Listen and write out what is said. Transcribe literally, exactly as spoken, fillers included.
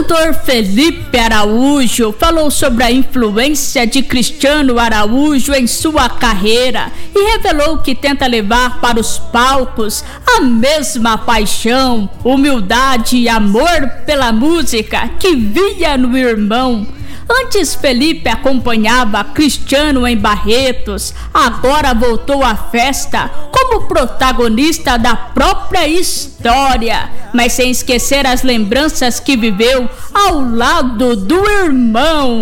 cantor Felipe Araújo falou sobre a influência de Cristiano Araújo em sua carreira e revelou que tenta levar para os palcos a mesma paixão, humildade e amor pela música que via no irmão. Antes Felipe acompanhava Cristiano em Barretos, agora voltou à festa como protagonista da própria história, mas sem esquecer as lembranças que viveu ao lado do irmão.